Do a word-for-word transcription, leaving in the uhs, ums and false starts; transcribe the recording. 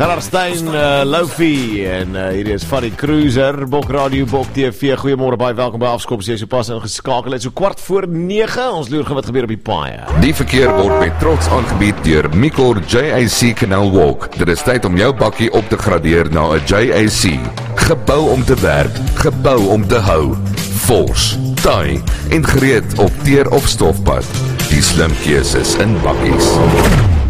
Gerard Stein, uh, Lofi en uh, hier is Fanny Cruiser, Bok Radio, Bok T V. Goeiemôre, baie welkom by Afskop. Jy is so pas ingeskakel. Het so kwart voor nege. Ons loer gaan wat gebeur op die paaie. Die verkeer word met trots aangebied deur Mikor J A C Canal Walk. Dit is tyd om jou bakkie op te gradeer na 'n J A C. Gebou om te werk, gebou om te hou. Vors, taai en gereed op teer of stofpad. Die slim keuses in bakkies.